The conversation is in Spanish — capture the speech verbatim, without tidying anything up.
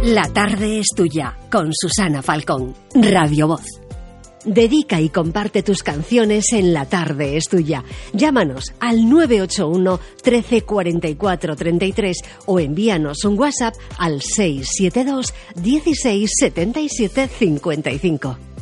La tarde es tuya, con Susana Falcón, Radio Voz. Dedica y comparte tus canciones en La tarde es tuya. Llámanos al nueve ocho uno, trece, cuarenta y cuatro, treinta y tres o envíanos un WhatsApp al seis siete dos, dieciséis, setenta y siete, cincuenta y cinco.